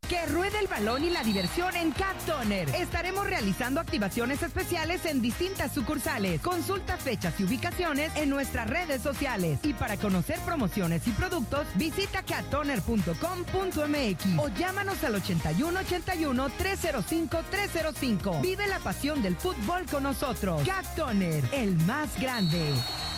Que ruede el balón y la diversión en Cat Toner. Estaremos realizando activaciones especiales en distintas sucursales. Consulta fechas y ubicaciones en nuestras redes sociales. Y para conocer promociones y productos, visita cattoner.com.mx o llámanos al 8181-305-305. Vive la pasión del fútbol con nosotros. Cat Toner, el más grande.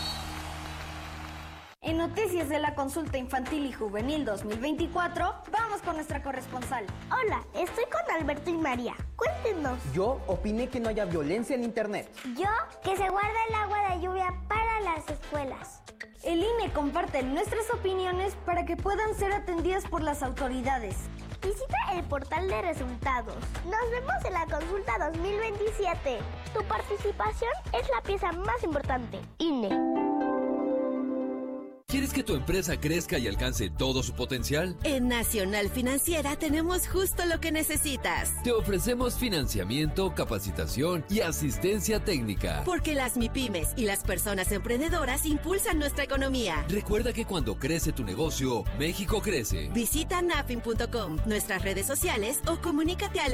En Noticias de la Consulta Infantil y Juvenil 2024, vamos con nuestra corresponsal. Hola, estoy con Alberto y María. Cuéntenos. Yo opiné que no haya violencia en internet. Yo, que se guarda el agua de lluvia para las escuelas. El INE comparte nuestras opiniones para que puedan ser atendidas por las autoridades. Visita el portal de resultados. Nos vemos en la consulta 2027. Tu participación es la pieza más importante. INE. ¿Quieres que tu empresa crezca y alcance todo su potencial? En Nacional Financiera tenemos justo lo que necesitas. Te ofrecemos financiamiento, capacitación y asistencia técnica. Porque las MIPYMES y las personas emprendedoras impulsan nuestra economía. Recuerda que cuando crece tu negocio, México crece. Visita nafin.com, nuestras redes sociales o comunícate al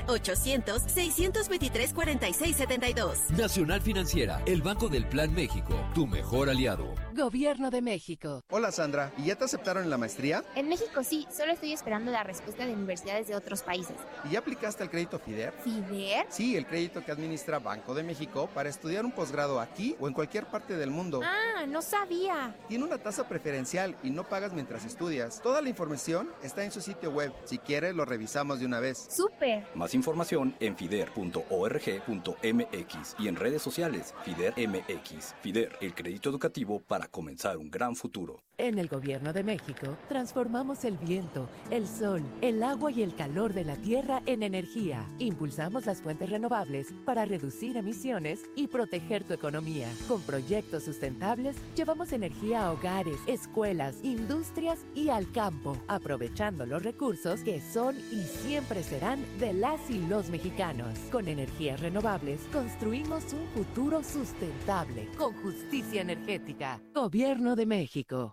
800-623-4672. Nacional Financiera, el Banco del Plan México, tu mejor aliado. Gobierno de México. Hola Sandra, ¿y ya te aceptaron en la maestría? En México sí, solo estoy esperando la respuesta de universidades de otros países. ¿Y ya aplicaste al crédito FIDER? ¿FIDER? Sí, el crédito que administra Banco de México para estudiar un posgrado aquí o en cualquier parte del mundo. Ah, no sabía. Tiene una tasa preferencial y no pagas mientras estudias. Toda la información está en su sitio web. Si quieres, lo revisamos de una vez. ¡Súper! Más información en fider.org.mx y en redes sociales FIDER MX. FIDER, el crédito educativo para comenzar un gran futuro. En el Gobierno de México, transformamos el viento, el sol, el agua y el calor de la tierra en energía. Impulsamos las fuentes renovables para reducir emisiones y proteger tu economía. Con proyectos sustentables, llevamos energía a hogares, escuelas, industrias y al campo, aprovechando los recursos que son y siempre serán de las y los mexicanos. Con energías renovables, construimos un futuro sustentable, con justicia energética. Gobierno de México.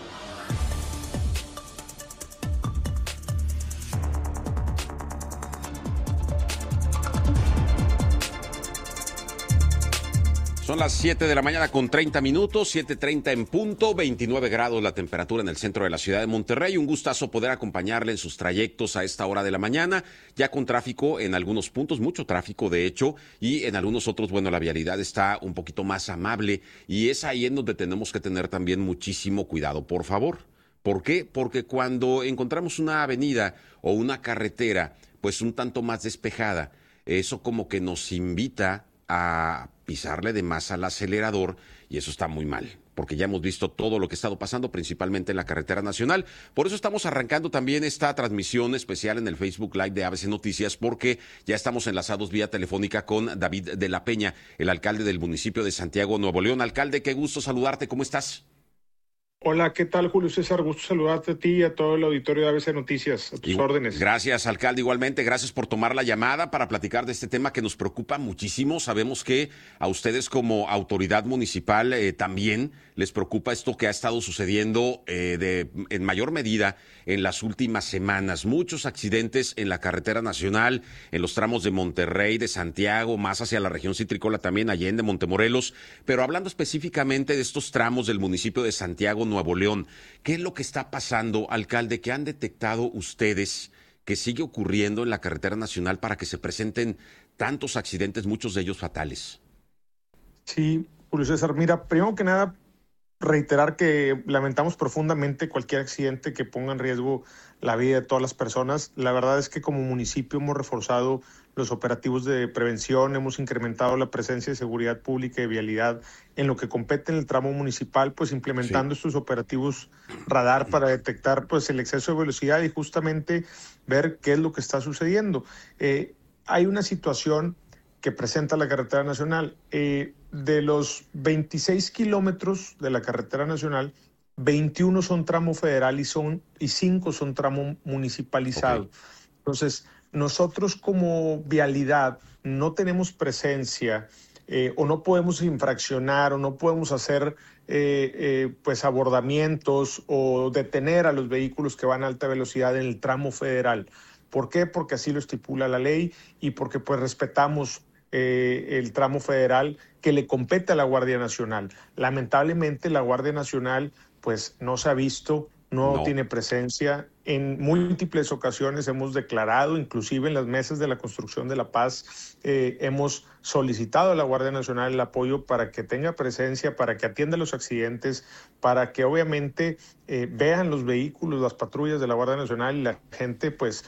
Son las 7 de la mañana con 30 minutos, 7:30 en punto, 29 grados la temperatura en el centro de la ciudad de Monterrey. Un gustazo poder acompañarle en sus trayectos a esta hora de la mañana, ya con tráfico en algunos puntos, mucho tráfico de hecho, y en algunos otros, bueno, la vialidad está un poquito más amable y es ahí en donde tenemos que tener también muchísimo cuidado, por favor. ¿Por qué? Porque cuando encontramos una avenida o una carretera, pues un tanto más despejada, eso como que nos invita a pisarle de más al acelerador y eso está muy mal, porque ya hemos visto todo lo que ha estado pasando, principalmente en la carretera nacional. Por eso estamos arrancando también esta transmisión especial en el Facebook Live de ABC Noticias, porque ya estamos enlazados vía telefónica con David de la Peña, el alcalde del municipio de Santiago, Nuevo León. Alcalde, qué gusto saludarte, ¿cómo estás? Hola, ¿qué tal, Julio César? Gusto saludarte a ti y a todo el auditorio de ABC Noticias, a tus órdenes. Gracias, alcalde, igualmente. Gracias por tomar la llamada para platicar de este tema que nos preocupa muchísimo. Sabemos que a ustedes como autoridad municipal también les preocupa esto que ha estado sucediendo en mayor medida en las últimas semanas. Muchos accidentes en la carretera nacional, en los tramos de Monterrey, de Santiago, más hacia la región citrícola también, Allende, Montemorelos. Pero hablando específicamente de estos tramos del municipio de Santiago, Nuevo León, ¿qué es lo que está pasando, alcalde? ¿Qué han detectado ustedes que sigue ocurriendo en la carretera nacional para que se presenten tantos accidentes, muchos de ellos fatales? Sí, Julio César, mira, primero que nada, reiterar que lamentamos profundamente cualquier accidente que ponga en riesgo la vida de todas las personas. La verdad es que como municipio hemos reforzado los operativos de prevención, hemos incrementado la presencia de seguridad pública y de vialidad en lo que compete en el tramo municipal, pues implementando estos operativos radar para detectar pues el exceso de velocidad y justamente ver qué es lo que está sucediendo. Hay una situación que presenta la carretera nacional. De los 26 kilómetros de la carretera nacional, 21 son tramo federal y 5 son tramo municipalizado. Okay. Entonces, nosotros como vialidad no tenemos presencia o no podemos infraccionar o no podemos hacer pues abordamientos o detener a los vehículos que van a alta velocidad en el tramo federal. ¿Por qué? Porque así lo estipula la ley y porque pues respetamos el tramo federal que le compete a la Guardia Nacional. Lamentablemente la Guardia Nacional pues no se ha visto, no tiene presencia. En múltiples ocasiones hemos declarado, inclusive en las mesas de la construcción de la paz, hemos solicitado a la Guardia Nacional el apoyo para que tenga presencia, para que atienda los accidentes, para que obviamente vean los vehículos, las patrullas de la Guardia Nacional y la gente pues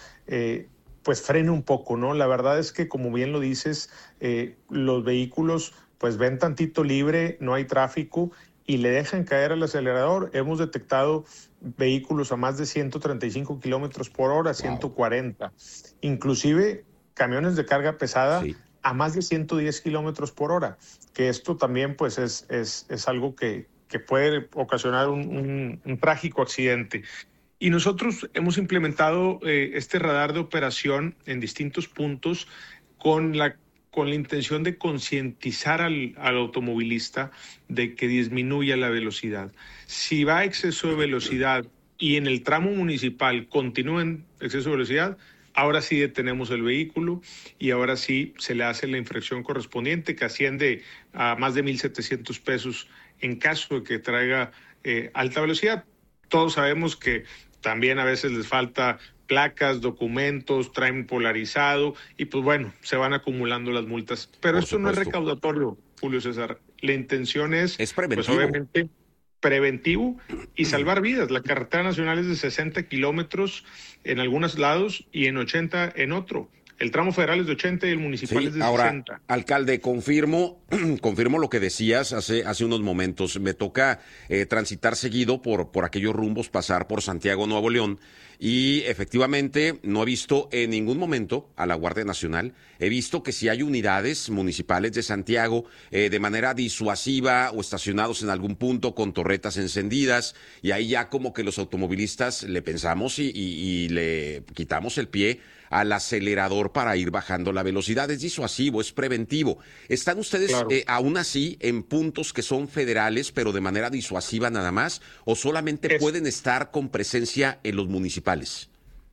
frene un poco, ¿no? La verdad es que, como bien lo dices, los vehículos pues ven tantito libre, no hay tráfico y le dejan caer al acelerador. Hemos detectado vehículos a más de 135 kilómetros por hora, 140. Inclusive camiones de carga pesada a más de 110 kilómetros por hora, que esto también pues es algo que puede ocasionar un trágico accidente. Y nosotros hemos implementado este radar de operación en distintos puntos con la intención de concientizar al automovilista de que disminuya la velocidad. Si va a exceso de velocidad y en el tramo municipal continúa en exceso de velocidad, ahora sí detenemos el vehículo y ahora sí se le hace la infracción correspondiente, que asciende a más de 1,700 pesos en caso de que traiga alta velocidad. Todos sabemos que también a veces les falta placas, documentos, traen polarizado y pues bueno, se van acumulando las multas. Pero esto no es recaudatorio, Julio César. La intención es preventivo. Pues obviamente preventivo y salvar vidas. La carretera nacional es de 60 kilómetros en algunos lados y en 80 en otro. El tramo federal es de 80 y el municipal es de 60. Ahora, alcalde, confirmo lo que decías hace unos momentos. Me toca transitar seguido por aquellos rumbos, pasar por Santiago, Nuevo León, y efectivamente no he visto en ningún momento a la Guardia Nacional. He visto que si hay unidades municipales de Santiago de manera disuasiva o estacionados en algún punto con torretas encendidas, y ahí ya como que los automovilistas le pensamos y le quitamos el pie al acelerador para ir bajando la velocidad. Es disuasivo, es preventivo. ¿Están ustedes aún así en puntos que son federales, pero de manera disuasiva nada más? ¿O solamente pueden estar con presencia en los municipales?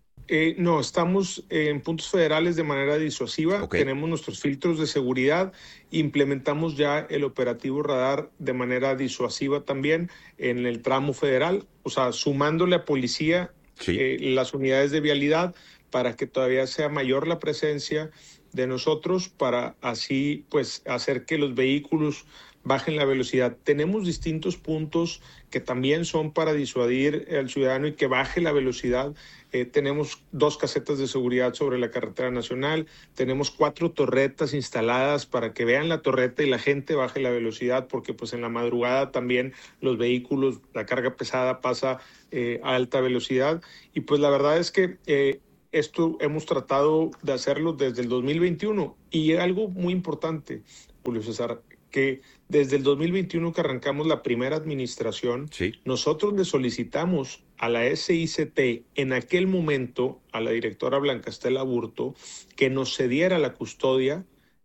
No, estamos en puntos federales de manera disuasiva. Tenemos nuestros filtros de seguridad. Implementamos ya el operativo radar de manera disuasiva también en el tramo federal. O sea, sumándole a policía las unidades de vialidad, para que todavía sea mayor la presencia de nosotros, para así pues hacer que los vehículos bajen la velocidad. Tenemos distintos puntos que también son para disuadir al ciudadano y que baje la velocidad. Tenemos 2 casetas de seguridad sobre la carretera nacional, tenemos 4 torretas instaladas para que vean la torreta y la gente baje la velocidad, porque pues en la madrugada también los vehículos, la carga pesada pasa a alta velocidad. Y pues la verdad es que esto hemos tratado de hacerlo desde el 2021 y algo muy importante, Julio César, que desde el 2021 que arrancamos la primera administración, nosotros le solicitamos a la SICT en aquel momento, a la directora Blanca Estela Aburto, que nos cediera la custodia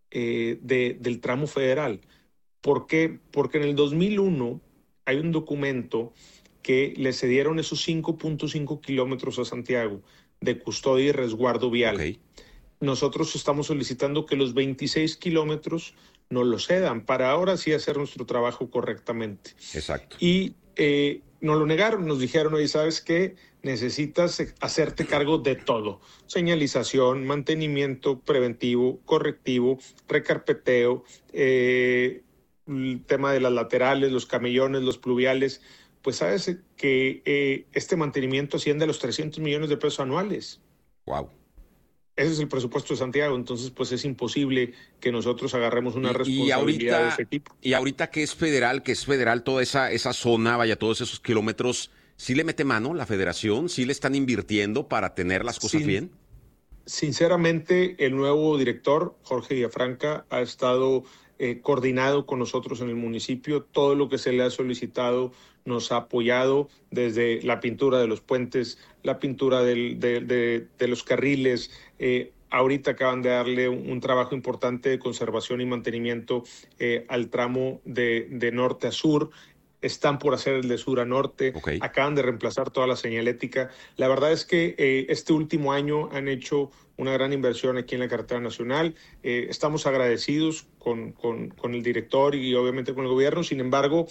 del tramo federal. ¿Por qué? Porque en el 2001 hay un documento que le cedieron esos 5.5 kilómetros a Santiago de custodia y resguardo vial. Nosotros estamos solicitando que los 26 kilómetros nos lo cedan para ahora sí hacer nuestro trabajo correctamente. Exacto. Y nos lo negaron, nos dijeron, oye, ¿sabes qué? Necesitas hacerte cargo de todo. Señalización, mantenimiento preventivo, correctivo, recarpeteo, el tema de las laterales, los camellones, los pluviales. Pues sabes que este mantenimiento asciende a los 300 millones de pesos anuales. Wow. Ese es el presupuesto de Santiago, entonces pues es imposible que nosotros agarremos una responsabilidad de ese tipo. Y ahorita que es federal toda esa zona, vaya, todos esos kilómetros, ¿sí le mete mano la federación? ¿Sí le están invirtiendo para tener las cosas bien? Sinceramente, el nuevo director, Jorge Villafranca, ha estado coordinado con nosotros en el municipio. Todo lo que se le ha solicitado nos ha apoyado, desde la pintura de los puentes, la pintura de los carriles. Ahorita acaban de darle un trabajo importante de conservación y mantenimiento al tramo de norte a sur. están por hacer el de sur a norte, acaban de reemplazar toda la señalética. La verdad es que este último año han hecho una gran inversión aquí en la carretera nacional. Estamos agradecidos con el director y obviamente con el gobierno. Sin embargo,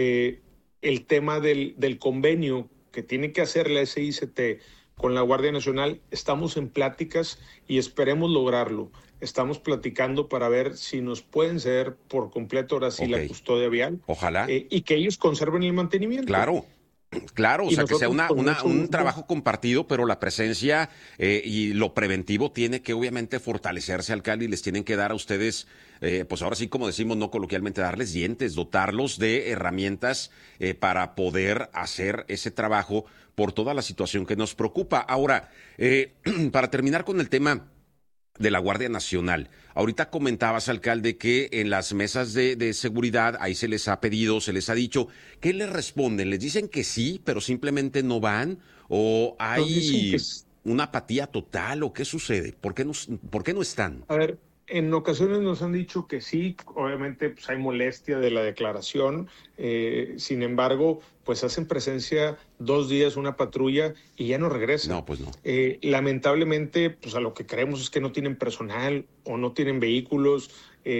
el tema del convenio que tiene que hacer la SICT con la Guardia Nacional, estamos en pláticas y esperemos lograrlo. Estamos platicando para ver si nos pueden ceder por completo ahora sí la custodia vial. Ojalá. Y que ellos conserven el mantenimiento. Claro, o sea, que sea un trabajo compartido, pero la presencia y lo preventivo tiene que obviamente fortalecerse, alcalde, y les tienen que dar a ustedes, pues ahora sí, como decimos, no coloquialmente, darles dientes, dotarlos de herramientas para poder hacer ese trabajo por toda la situación que nos preocupa. Ahora, para terminar con el tema de la Guardia Nacional. Ahorita comentabas, alcalde, que en las mesas de seguridad ahí se les ha pedido, se les ha dicho. ¿Qué les responden? ¿Les dicen que sí, pero simplemente no van? ¿O hay una apatía total? ¿O qué sucede? ¿Por qué no están? A ver, en ocasiones nos han dicho que sí, obviamente pues hay molestia de la declaración, sin embargo, pues hacen presencia 2 días una patrulla y ya no regresan. No, pues no. Lamentablemente, pues a lo que creemos es que no tienen personal o no tienen vehículos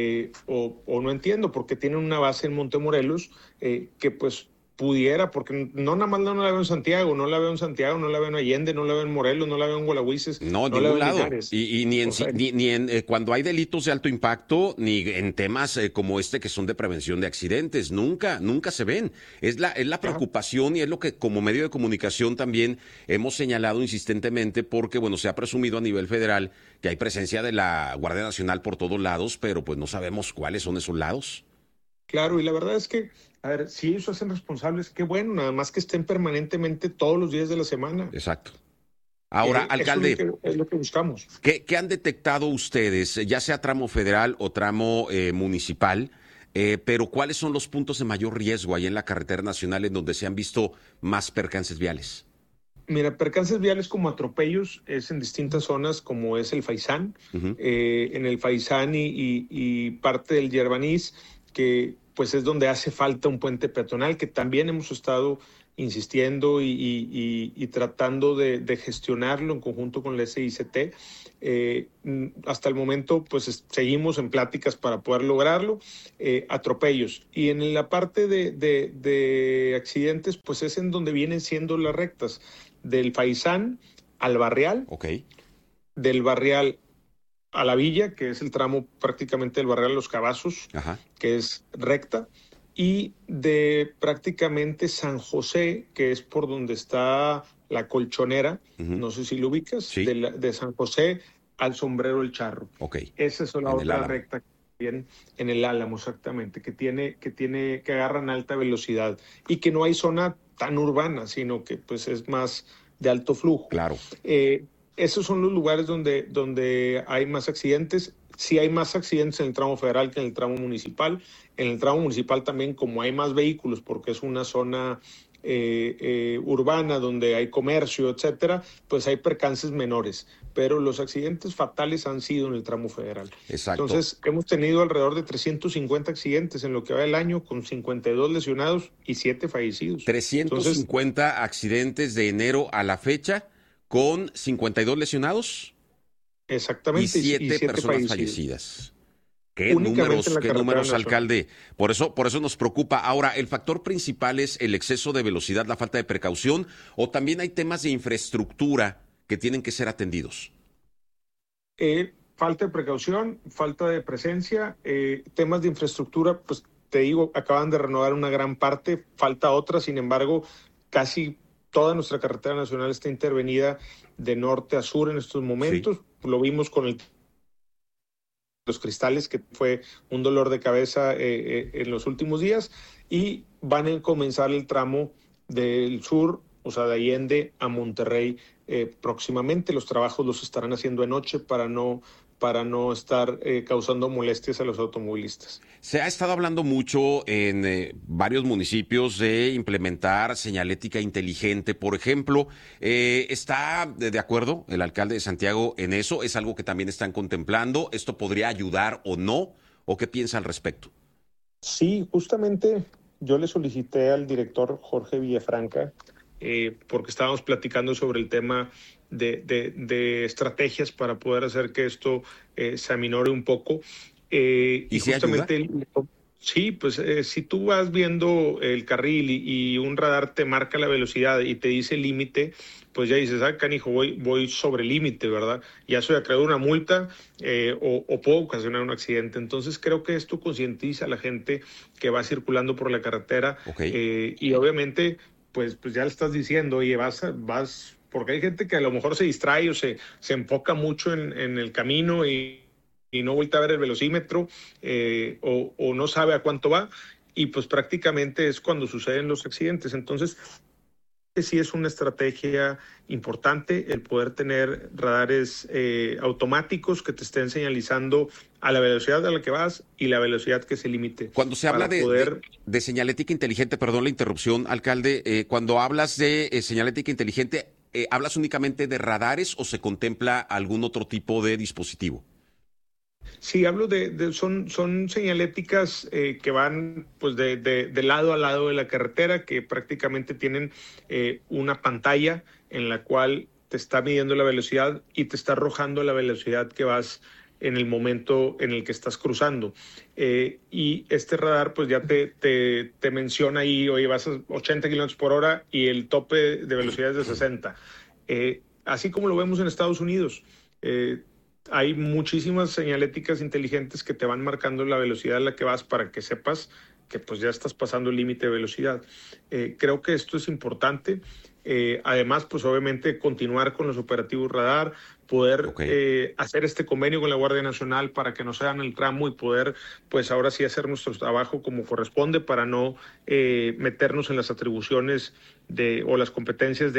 o no entiendo, porque tienen una base en Montemorelos que pues pudiera, porque no nada más no la veo en Santiago, no la veo en Allende, no la veo en Morelos, no la veo en Gualahuises. No, de ningún lado. Y ni en cuando hay delitos de alto impacto, ni en temas como este que son de prevención de accidentes, nunca se ven. Es la preocupación y es lo que como medio de comunicación también hemos señalado insistentemente, porque bueno, se ha presumido a nivel federal que hay presencia de la Guardia Nacional por todos lados, pero pues no sabemos cuáles son esos lados. Claro, y la verdad es que, a ver, si ellos se hacen responsables, qué bueno, nada más que estén permanentemente todos los días de la semana. Exacto. Ahora, alcalde, es lo que buscamos. ¿Qué han detectado ustedes, ya sea tramo federal o tramo municipal, pero cuáles son los puntos de mayor riesgo ahí en la carretera nacional en donde se han visto más percances viales? Mira, percances viales como atropellos es en distintas zonas, como es el Faisán, en el Faisán y parte del Yerbanís, que pues es donde hace falta un puente peatonal, que también hemos estado insistiendo y tratando de gestionarlo en conjunto con la SICT. Hasta el momento pues seguimos en pláticas para poder lograrlo. Atropellos. Y en la parte de accidentes pues es en donde vienen siendo las rectas, del Faisán al Barrial, del Barrial a la Villa, que es el tramo prácticamente del Barrial a Los Cavazos, que es recta, y de prácticamente San José, que es por donde está la Colchonera, no sé si lo ubicas, de San José al Sombrero El Charro. Esa es la otra recta que viene en el Álamo, exactamente, que agarran alta velocidad y que no hay zona tan urbana, sino que pues es más de alto flujo. Claro. Esos son los lugares donde hay más accidentes. Sí hay más accidentes en el tramo federal que en el tramo municipal. En el tramo municipal también, como hay más vehículos, porque es una zona urbana donde hay comercio, etcétera, pues hay percances menores. Pero los accidentes fatales han sido en el tramo federal. Exacto. Entonces, hemos tenido alrededor de 350 accidentes en lo que va del año, con 52 lesionados y 7 fallecidos. 350 accidentes de enero a la fecha, con 52 lesionados. Exactamente. Y 7 personas fallecidas. ¿Qué números, alcalde? Por eso nos preocupa. Ahora, ¿el factor principal es el exceso de velocidad, la falta de precaución, o también hay temas de infraestructura que tienen que ser atendidos? Falta de precaución, falta de presencia, temas de infraestructura, pues te digo, acaban de renovar una gran parte, falta otra, sin embargo, casi toda nuestra carretera nacional está intervenida de norte a sur en estos momentos. Lo vimos con los cristales, que fue un dolor de cabeza en los últimos días, y van a comenzar el tramo del sur, o sea, de Allende a Monterrey próximamente. Los trabajos los estarán haciendo de noche para no estar causando molestias a los automovilistas. Se ha estado hablando mucho en varios municipios de implementar señalética inteligente, por ejemplo. ¿Está de acuerdo el alcalde de Santiago en eso? ¿Es algo que también están contemplando? ¿Esto podría ayudar o no? ¿O qué piensa al respecto? Sí, justamente yo le solicité al director Jorge Villafranca, porque estábamos platicando sobre el tema de estrategias para poder hacer que esto se aminore un poco. ¿Y justamente sí, pues si tú vas viendo el carril y un radar te marca la velocidad y te dice límite, pues ya dices, canijo, voy sobre límite, ¿verdad? Ya soy acreedor a una multa o puedo ocasionar un accidente. Entonces creo que esto concientiza a la gente que va circulando por la carretera. Y obviamente, pues ya le estás diciendo, oye, vas, porque hay gente que a lo mejor se distrae o se enfoca mucho en el camino y no vuelve a ver el velocímetro o no sabe a cuánto va, y pues prácticamente es cuando suceden los accidentes. Entonces, sí es una estrategia importante el poder tener radares automáticos que te estén señalizando a la velocidad a la que vas y la velocidad que se limite. Cuando se habla de señalética inteligente, perdón la interrupción, alcalde, cuando hablas de señalética inteligente, ¿hablas únicamente de radares o se contempla algún otro tipo de dispositivo? Sí, hablo son señaléticas que van pues de lado a lado de la carretera, que prácticamente tienen una pantalla en la cual te está midiendo la velocidad y te está arrojando la velocidad que vas en el momento en el que estás cruzando. Y este radar pues ya te menciona ahí, oye, vas a 80 kilómetros por hora y el tope de velocidad es de 60. Así como lo vemos en Estados Unidos. Hay muchísimas señaléticas inteligentes que te van marcando la velocidad a la que vas para que sepas que pues ya estás pasando el límite de velocidad. Creo que esto es importante. Además, pues obviamente continuar con los operativos radar, poder hacer este convenio con la Guardia Nacional para que nos hagan el tramo y poder pues ahora sí hacer nuestro trabajo como corresponde para no meternos en las atribuciones o las competencias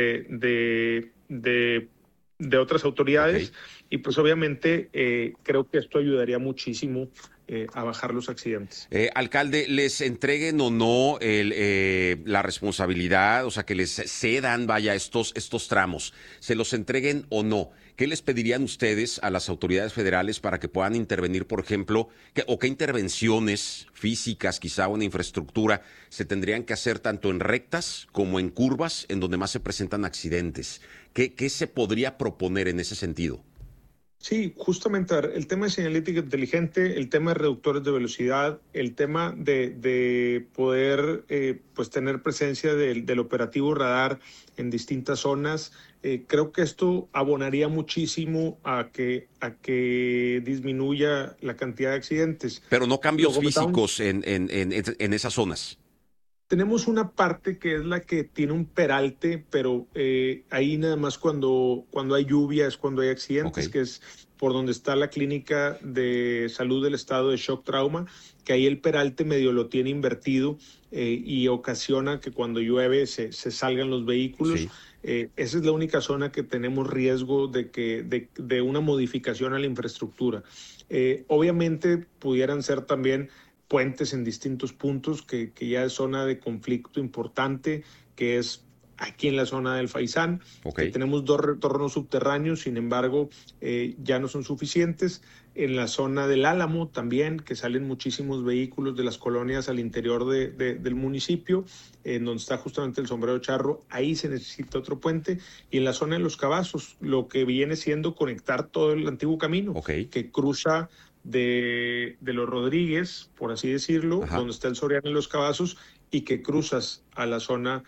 de otras autoridades. Y pues obviamente creo que esto ayudaría muchísimo a bajar los accidentes. Alcalde, ¿les entreguen o no la responsabilidad, o sea, que les cedan, estos tramos, se los entreguen o no? ¿Qué les pedirían ustedes a las autoridades federales para que puedan intervenir, por ejemplo, qué intervenciones físicas, quizá, o en infraestructura, se tendrían que hacer tanto en rectas como en curvas, en donde más se presentan accidentes? ¿Qué se podría proponer en ese sentido? Sí, justamente el tema de señalética inteligente, el tema de reductores de velocidad, el tema de poder pues tener presencia del operativo radar en distintas zonas. Creo que esto abonaría muchísimo a que disminuya la cantidad de accidentes. Pero no cambios físicos en esas zonas. Tenemos una parte que es la que tiene un peralte, pero ahí nada más cuando hay lluvia es cuando hay accidentes, que es por donde está la clínica de salud del estado de shock trauma, que ahí el peralte medio lo tiene invertido y ocasiona que cuando llueve se salgan los vehículos. Sí. Esa es la única zona que tenemos riesgo de una modificación a la infraestructura. Obviamente pudieran ser también puentes en distintos puntos, que ya es zona de conflicto importante, que es aquí en la zona del Faisán. Que tenemos 2 retornos subterráneos, sin embargo, ya no son suficientes. En la zona del Álamo también, que salen muchísimos vehículos de las colonias al interior del municipio, en donde está justamente el Sombrero Charro, ahí se necesita otro puente. Y en la zona de Los Cavazos, lo que viene siendo conectar todo el antiguo camino, que cruza de los Rodríguez, por así decirlo, donde está el Soriano y Los Cavazos, y que cruzas a la zona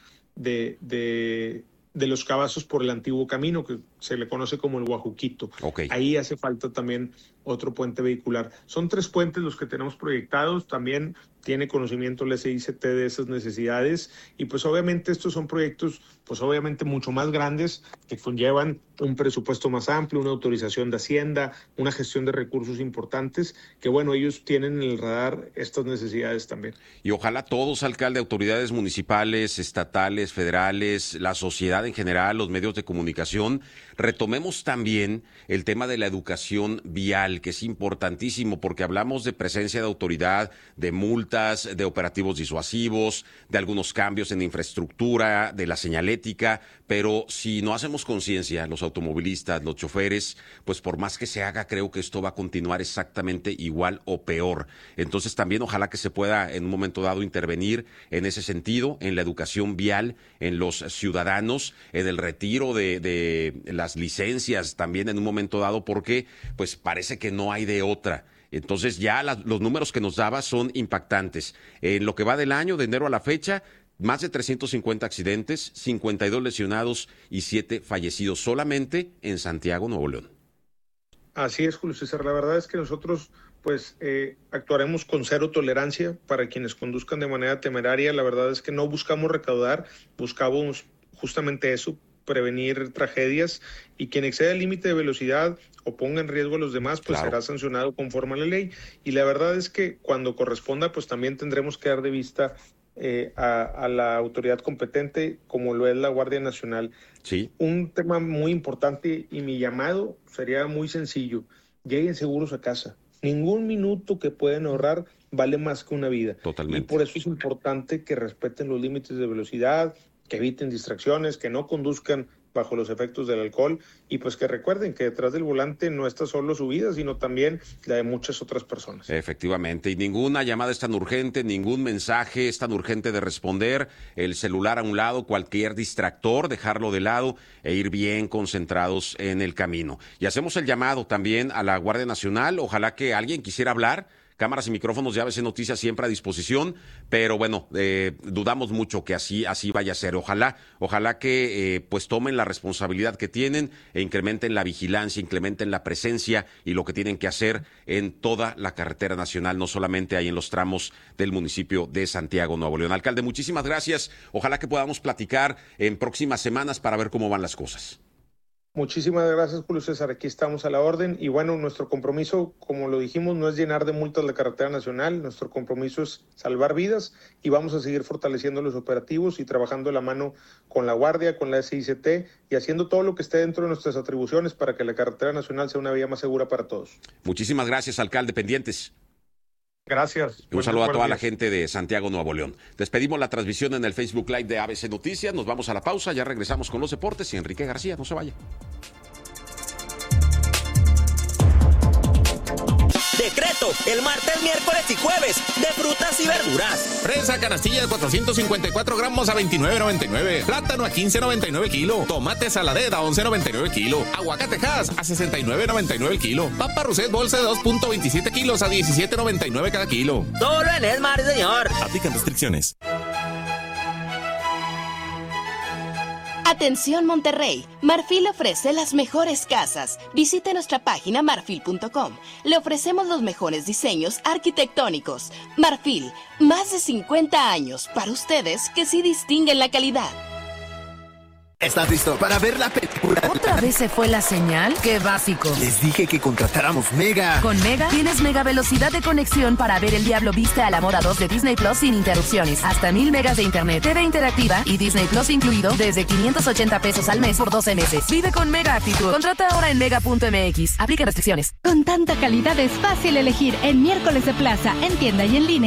de Los Cavazos por el antiguo camino, que se le conoce como el Guajuquito. Ahí hace falta también otro puente vehicular. Son 3 puentes los que tenemos proyectados. También tiene conocimiento el SICT de esas necesidades, y pues obviamente estos son proyectos pues obviamente mucho más grandes, que conllevan un presupuesto más amplio, una autorización de Hacienda, una gestión de recursos importantes, que bueno, ellos tienen en el radar estas necesidades también. Y ojalá todos, alcalde, autoridades municipales, estatales, federales, la sociedad en general, los medios de comunicación, retomemos también el tema de la educación vial, que es importantísimo porque hablamos de presencia de autoridad, de multas, de operativos disuasivos, de algunos cambios en infraestructura, de la señalética, pero si no hacemos conciencia, los automovilistas, los choferes, pues por más que se haga, creo que esto va a continuar exactamente igual o peor. Entonces también ojalá que se pueda en un momento dado intervenir en ese sentido, en la educación vial, en los ciudadanos, en el retiro de las licencias también en un momento dado, porque pues parece que no hay de otra. Entonces ya los números que nos daba son impactantes. En lo que va del año, de enero a la fecha, más de 350 accidentes, 52 lesionados y 7 fallecidos solamente en Santiago, Nuevo León. Así es, Julio César. La verdad es que nosotros actuaremos con cero tolerancia para quienes conduzcan de manera temeraria. La verdad es que no buscamos recaudar, buscamos justamente eso, prevenir tragedias, y quien exceda el límite de velocidad o ponga en riesgo a los demás, pues será sancionado conforme a la ley. Y la verdad es que cuando corresponda, pues también tendremos que dar de vista a la autoridad competente, como lo es la Guardia Nacional. Sí. Un tema muy importante, y mi llamado sería muy sencillo: lleguen seguros a casa. Ningún minuto que pueden ahorrar vale más que una vida. Totalmente. Y por eso es importante que respeten los límites de velocidad, que eviten distracciones, que no conduzcan bajo los efectos del alcohol, y pues que recuerden que detrás del volante no está solo su vida, sino también la de muchas otras personas. Efectivamente, y ninguna llamada es tan urgente, ningún mensaje es tan urgente de responder. El celular a un lado, cualquier distractor, dejarlo de lado e ir bien concentrados en el camino. Y hacemos el llamado también a la Guardia Nacional. Ojalá que alguien quisiera hablar. Cámaras y micrófonos de ABC Noticias siempre a disposición, pero bueno, dudamos mucho que así vaya a ser. Ojalá que pues tomen la responsabilidad que tienen e incrementen la vigilancia, incrementen la presencia y lo que tienen que hacer en toda la carretera nacional, no solamente ahí en los tramos del municipio de Santiago, Nuevo León. Alcalde, muchísimas gracias. Ojalá que podamos platicar en próximas semanas para ver cómo van las cosas. Muchísimas gracias, Julio César. Aquí estamos a la orden. Y bueno, nuestro compromiso, como lo dijimos, no es llenar de multas la carretera nacional. Nuestro compromiso es salvar vidas, y vamos a seguir fortaleciendo los operativos y trabajando de la mano con la Guardia, con la SICT, y haciendo todo lo que esté dentro de nuestras atribuciones para que la carretera nacional sea una vía más segura para todos. Muchísimas gracias, alcalde. Pendientes. Gracias. Un saludo a toda la gente de Santiago, Nuevo León. Despedimos la transmisión en el Facebook Live de ABC Noticias. Nos vamos a la pausa, ya regresamos con los deportes y Enrique García, no se vaya. Decreto, el martes, miércoles y jueves, de frutas y verduras. Fresa canastilla de 454 gramos a $29.99. Plátano a $15.99 kilo. Tomate saladera a $11.99 kilo. Aguacate Hass a $69.99 el kilo. Papa Roset bolsa de 2.27 kilos a $17.99 cada kilo. Solo en Esmar, señor. Aplican restricciones. Atención Monterrey, Marfil ofrece las mejores casas. Visite nuestra página marfil.com. Le ofrecemos los mejores diseños arquitectónicos. Marfil, más de 50 años para ustedes que sí distinguen la calidad. ¿Estás listo para ver la película? ¿Otra vez se fue la señal? ¡Qué básico! Les dije que contratáramos Mega. Con Mega tienes mega velocidad de conexión para ver El Diablo Viste a la Moda 2 de Disney Plus sin interrupciones. Hasta 1000 megas de internet, TV interactiva y Disney Plus incluido desde $580 al mes por 12 meses. Vive con Mega Actitud. Contrata ahora en mega.mx. Aplica restricciones. Con tanta calidad es fácil elegir en miércoles de plaza, en tienda y en línea.